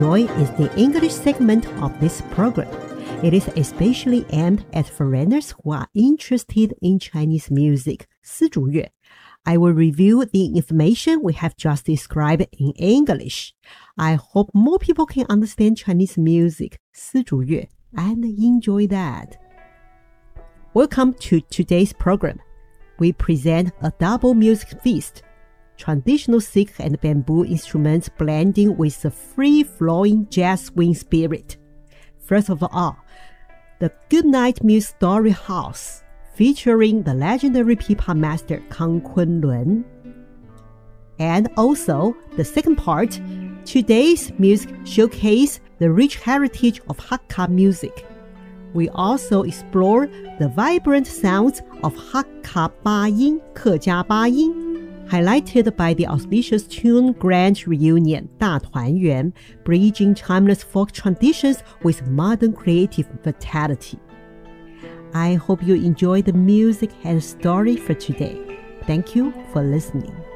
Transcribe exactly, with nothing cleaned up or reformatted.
enjoy is the English segment of this program. It is especially aimed at foreigners who are interested in Chinese music, 丝竹乐. I will review the information we have just described in English. I hope more people can understand Chinese music, 丝竹乐, and enjoy that. Welcome to today's program. We present a double music feast, traditional silk and bamboo instruments blending with the free-flowing jazz swing spirit. First of all, the Goodnight Music Story House, featuring the legendary pipa master Kang Kunlun. And also, the second part, today's music showcase the rich heritage of Hakka music. We also explore the vibrant sounds of Hakka 八音, 客家八音, highlighted by the auspicious tune Grand Reunion, 大团圆, bridging timeless folk traditions with modern creative vitality. I hope you enjoy the music and story for today. Thank you for listening.